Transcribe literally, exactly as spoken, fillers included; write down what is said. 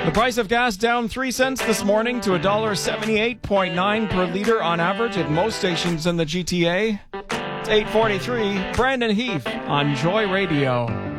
The price of gas down three cents this morning to one dollar seventy-eight point nine per liter on average at most stations in the G T A. It's eight forty-three. Brandon Heath on Joy Radio.